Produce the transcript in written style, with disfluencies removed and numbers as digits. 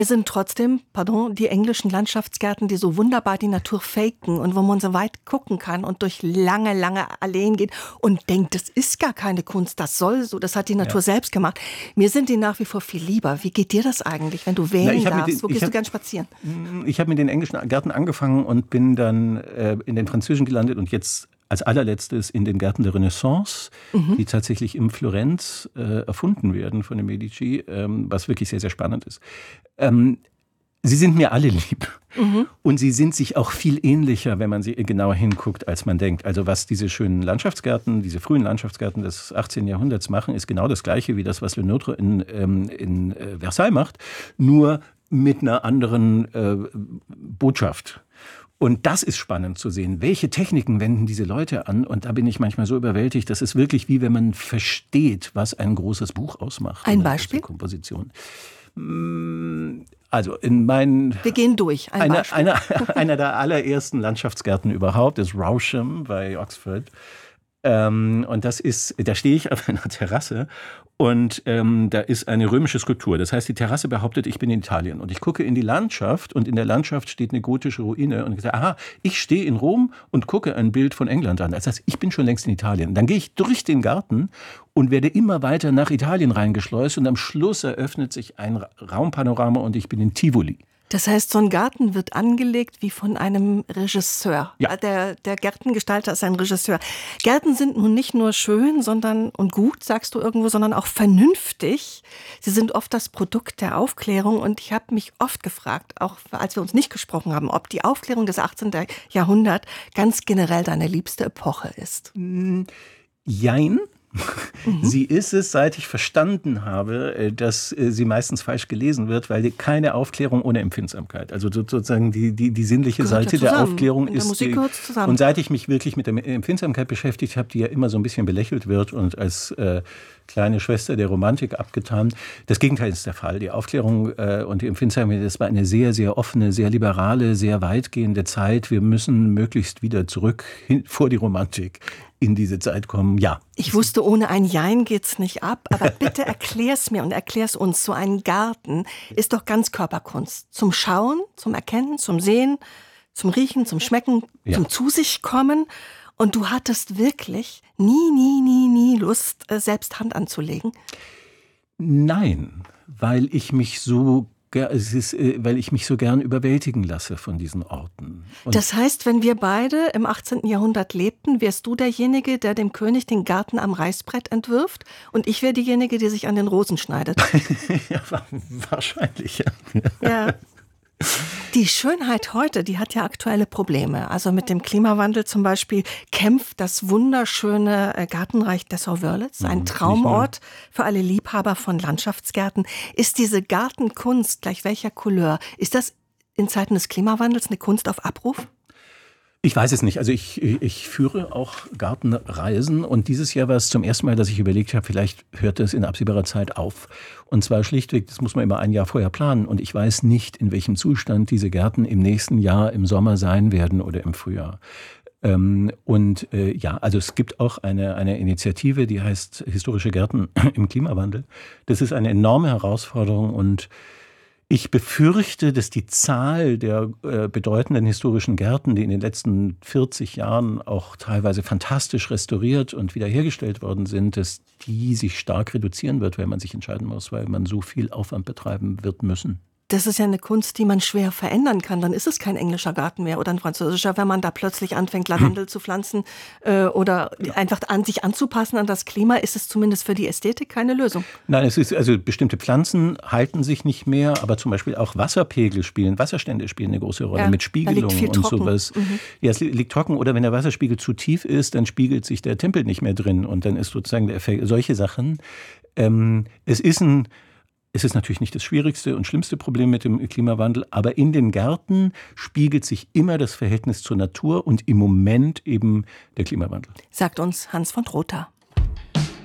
sind trotzdem, die englischen Landschaftsgärten, die so wunderbar die Natur faken und wo man so weit gucken kann und durch lange, lange Alleen geht und denkt, das ist gar keine Kunst, das soll so, das hat die Natur selbst gemacht. Mir sind die nach wie vor viel lieber. Wie geht dir das eigentlich, wenn du wählen darfst? Wo gehst du gern spazieren? Ich habe mit den englischen Gärten angefangen und bin dann in den französischen gelandet und jetzt als allerletztes in den Gärten der Renaissance, die tatsächlich in Florenz erfunden werden von den Medici, was wirklich sehr, sehr spannend ist. Sie sind mir alle lieb. Und sie sind sich auch viel ähnlicher, wenn man sie genauer hinguckt, als man denkt. Also was diese schönen Landschaftsgärten, diese frühen Landschaftsgärten des 18. Jahrhunderts machen, ist genau das Gleiche wie das, was Le Nôtre in Versailles macht, nur mit einer anderen Botschaft. Und das ist spannend zu sehen. Welche Techniken wenden diese Leute an? Und da bin ich manchmal so überwältigt. Das ist wirklich wie wenn man versteht, was ein großes Buch ausmacht. Ein Beispiel? Komposition. Also wir gehen durch. Einer der allerersten Landschaftsgärten überhaupt ist Rousham bei Oxford. Und da stehe ich auf einer Terrasse und da ist eine römische Skulptur. Das heißt, die Terrasse behauptet, ich bin in Italien. Und ich gucke in die Landschaft und in der Landschaft steht eine gotische Ruine. Und ich sage, aha, ich stehe in Rom und gucke ein Bild von England an. Das heißt, ich bin schon längst in Italien. Dann gehe ich durch den Garten und werde immer weiter nach Italien reingeschleust. Und am Schluss eröffnet sich ein Raumpanorama und ich bin in Tivoli. Das heißt, so ein Garten wird angelegt wie von einem Regisseur. Ja. Der Gärtengestalter ist ein Regisseur. Gärten sind nun nicht nur schön und gut, sagst du irgendwo, sondern auch vernünftig. Sie sind oft das Produkt der Aufklärung. Und ich habe mich oft gefragt, auch als wir uns nicht gesprochen haben, ob die Aufklärung des 18. Jahrhunderts ganz generell deine liebste Epoche ist. Jein. Sie ist es, seit ich verstanden habe, dass sie meistens falsch gelesen wird, weil keine Aufklärung ohne Empfindsamkeit. Also sozusagen die sinnliche Seite der Aufklärung ist. Musik gehört zusammen. Und seit ich mich wirklich mit der Empfindsamkeit beschäftigt habe, die ja immer so ein bisschen belächelt wird und als kleine Schwester der Romantik abgetan. Das Gegenteil ist der Fall. Die Aufklärung und die Empfindsamkeit, das war eine sehr, sehr offene, sehr liberale, sehr weitgehende Zeit. Wir müssen möglichst wieder zurück vor die Romantik in diese Zeit kommen, ja. Ich wusste, ohne ein Jein geht's nicht ab, aber bitte erklär's mir und erklär's uns. So ein Garten ist doch ganz Körperkunst. Zum Schauen, zum Erkennen, zum Sehen, zum Riechen, zum Schmecken, zum Zu sich kommen. Und du hattest wirklich nie Lust, selbst Hand anzulegen? Nein, weil ich mich so gern überwältigen lasse von diesen Orten. Und das heißt, wenn wir beide im 18. Jahrhundert lebten, wärst du derjenige, der dem König den Garten am Reißbrett entwirft und ich wäre diejenige, die sich an den Rosen schneidet. Ja, wahrscheinlich. Ja. Die Schönheit heute, die hat ja aktuelle Probleme. Also mit dem Klimawandel zum Beispiel kämpft das wunderschöne Gartenreich Dessau-Wörlitz, ein Traumort für alle Liebhaber von Landschaftsgärten. Ist diese Gartenkunst, gleich welcher Couleur, ist das in Zeiten des Klimawandels eine Kunst auf Abruf? Ich weiß es nicht. Also ich führe auch Gartenreisen und dieses Jahr war es zum ersten Mal, dass ich überlegt habe, vielleicht hört das in absehbarer Zeit auf. Und zwar schlichtweg, das muss man immer ein Jahr vorher planen und ich weiß nicht, in welchem Zustand diese Gärten im nächsten Jahr im Sommer sein werden oder im Frühjahr. Also es gibt auch eine Initiative, die heißt Historische Gärten im Klimawandel. Das ist eine enorme Herausforderung und ich befürchte, dass die Zahl der bedeutenden historischen Gärten, die in den letzten 40 Jahren auch teilweise fantastisch restauriert und wiederhergestellt worden sind, dass die sich stark reduzieren wird, wenn man sich entscheiden muss, weil man so viel Aufwand betreiben wird müssen. Das ist ja eine Kunst, die man schwer verändern kann. Dann ist es kein englischer Garten mehr oder ein französischer, wenn man da plötzlich anfängt, Lavendel zu pflanzen oder einfach sich anzupassen an das Klima, ist es zumindest für die Ästhetik keine Lösung. Nein, also bestimmte Pflanzen halten sich nicht mehr, aber zum Beispiel auch Wasserstände spielen eine große Rolle mit Spiegelung und sowas. Ja, es liegt trocken oder wenn der Wasserspiegel zu tief ist, dann spiegelt sich der Tempel nicht mehr drin und dann ist sozusagen der Effekt, solche Sachen. Es ist natürlich nicht das schwierigste und schlimmste Problem mit dem Klimawandel, aber in den Gärten spiegelt sich immer das Verhältnis zur Natur und im Moment eben der Klimawandel. Sagt uns Hans von Trotha.